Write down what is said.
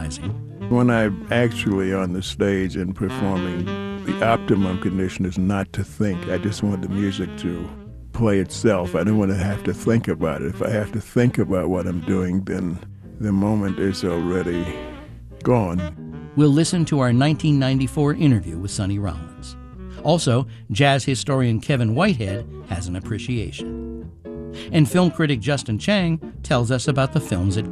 improvising. When I'm actually on the stage and performing, the optimum condition is not to think. I just want the music to play itself. I don't want to have to think about it. If I have to think about what I'm doing, then the moment is already gone. We'll listen to our 1994 interview with Sonny Rollins. Also, jazz historian Kevin Whitehead has an appreciation. And film critic Justin Chang tells us about the films at